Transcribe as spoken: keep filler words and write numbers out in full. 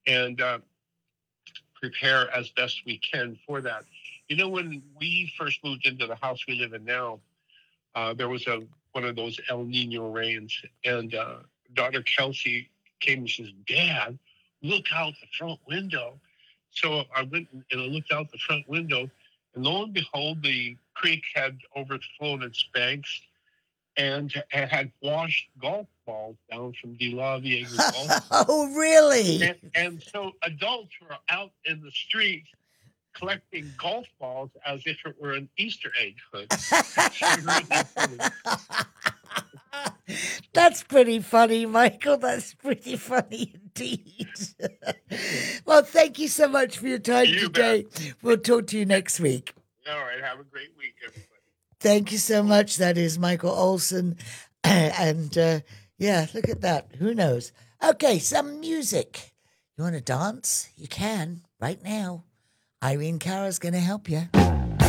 and uh, prepare as best we can for that. You know, when we first moved into the house we live in now, uh, there was a one of those El Nino rains, and uh, daughter Kelsey came and says, "Dad, look out the front window." So I went and I looked out the front window, and lo and behold, the creek had overflown its banks and had washed golf balls down from De La Viega Golf. Oh, really? And, and so adults were out in the street collecting golf balls as if it were an Easter egg hunt. That's pretty funny, Michael. That's pretty funny indeed. Well, thank you so much for your time You today. bet. We'll talk to you next week. All right. Have a great week, everybody. Thank you so much. That is Michael Olson. And uh, yeah, look at that. Who knows? Okay, some music. You want to dance? You can right now. Irene Cara's going to help you.